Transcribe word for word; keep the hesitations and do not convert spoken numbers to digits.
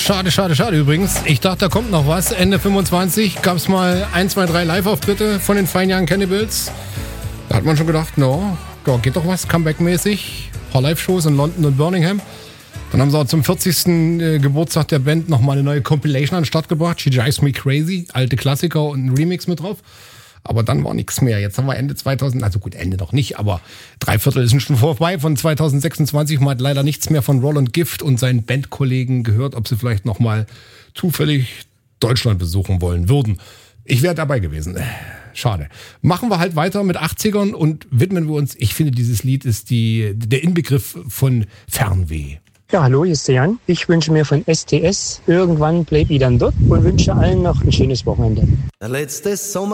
Schade, schade, schade übrigens. Ich dachte, da kommt noch was. Ende fünfundzwanzig gab es mal ein, zwei, drei Live-Auftritte von den Fine Young Cannibals. Da hat man schon gedacht, no, ja, geht doch was, Comeback-mäßig. Ein paar Live-Shows in London und Birmingham. Dann haben sie auch zum vierzigsten Äh, Geburtstag der Band nochmal eine neue Compilation an den Start gebracht. She Drives Me Crazy, alte Klassiker und ein Remix mit drauf. Aber dann war nichts mehr. Jetzt haben wir Ende zweitausend, also gut, Ende noch nicht, aber drei Viertel ist schon vorbei von zwanzig sechsundzwanzig. Man hat leider nichts mehr von Roland Gift und seinen Bandkollegen gehört, ob sie vielleicht nochmal zufällig Deutschland besuchen wollen würden. Ich wäre dabei gewesen. Schade. Machen wir halt weiter mit achtzigern und widmen wir uns, ich finde, dieses Lied ist die, der Inbegriff von Fernweh. Ja, hallo, hier ist der Jan. Ich wünsche mir von S T S irgendwann Bleib i dann dort und wünsche allen noch ein schönes Wochenende. Letztes Sommer